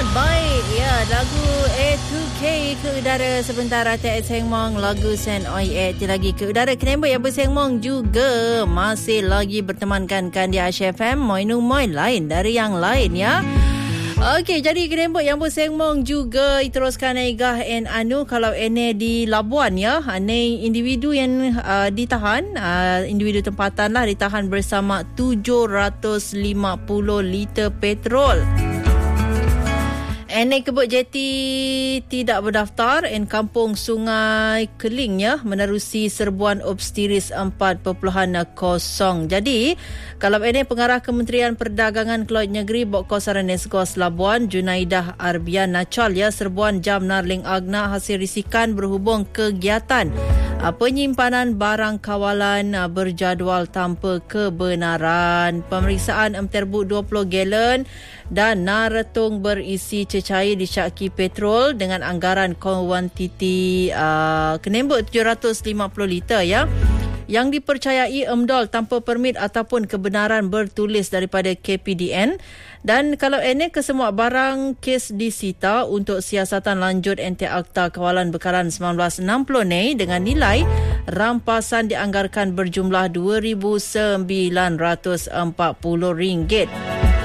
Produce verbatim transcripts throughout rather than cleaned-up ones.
Not baik. Ya, lagu A two K ke udara sebentar Rata Seng Mong, lagu Sen Oi A lagi ke udara. Kenapa yang Seng Mong juga masih lagi bertemankan kan di Aish F M. Moinu moi lain dari yang lain ya. Okey, jadi kenapa yang Seng Mong juga teruskan igah en anu kalau ene di Labuan ya. Ane individu yang uh, ditahan, uh, individu tempatan lah ditahan bersama tujuh ratus lima puluh liter petrol. Ene Kebut Jeti tidak berdaftar en Kampung Sungai Keling ya, menerusi serbuan obstiris empat perpuluhan kosong. Jadi, kalau ene pengarah Kementerian Perdagangan Keluar Negeri Bok Kosaran Nesgos Labuan, Junaidah Arbian Nacal ya, serbuan jam narling agna hasil risikan berhubung kegiatan uh, penyimpanan barang kawalan uh, berjadual tanpa kebenaran. Pemeriksaan emterbu dua puluh galon dan naratung berisi cecair disyaki petrol dengan anggaran kuantiti uh, kenembut tujuh ratus lima puluh liter ya, yang dipercayai emdol tanpa permit ataupun kebenaran bertulis daripada K P D N. Dan kalau ini kesemua barang kes disita untuk siasatan lanjut ente Akta Kawalan Bekalan sembilan belas enam puluh ni dengan nilai rampasan dianggarkan berjumlah dua ribu sembilan ratus empat puluh ringgit.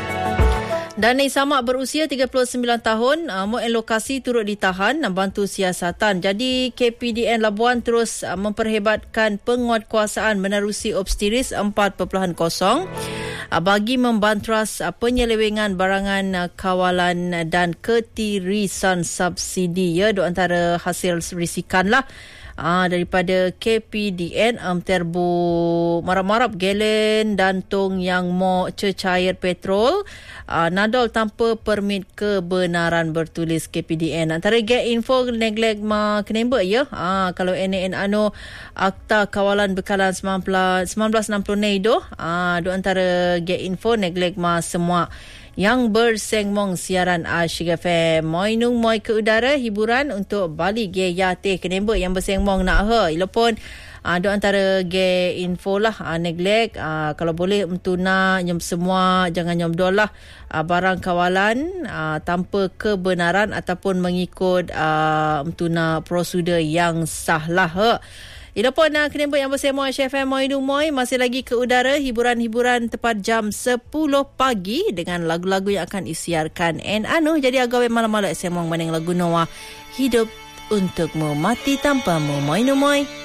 Dan Samak berusia tiga puluh sembilan tahun, uh, Mu'en lokasi turut ditahan bantu siasatan. Jadi K P D N Labuan terus uh, memperhebatkan penguatkuasaan menerusi obstiris empat perpuluhan kosong uh, bagi membantras uh, penyelewengan barangan uh, kawalan dan ketirisan subsidi ya, dua antara hasil risikan lah. Ah, daripada K P D N um, terbu marap-marap galen dan tong yang mo cecair petrol ah, nadol tanpa permit kebenaran bertulis K P D N. Antara get info neglect ma kenembek ya. Ah, kalau N A N ano Akta Kawalan Bekalan sembilan belas enam puluh ni doh. Ah, do antara get info neglect ma semua yang bersengmong siaran Aish F M. Moinung moi ke udara hiburan untuk balik ge ya teh kenembek yang bersengmong nak he. Ilepun ada uh, antara ge info lah uh, neglect uh, kalau boleh mentuna nyom semua jangan nyom dol lah uh, barang kawalan uh, tanpa kebenaran ataupun mengikut uh, mentuna prosedur yang sah lah he. Ila pun nak kenembek yang bersama Aish F M Moinu Moi masih lagi ke udara hiburan-hiburan tepat jam sepuluh pagi dengan lagu-lagu yang akan disiarkan. And anu jadi agawe malam-malam semong maning lagu Noah Hidup Untukmu Mati Tanpamu Moinu Moi.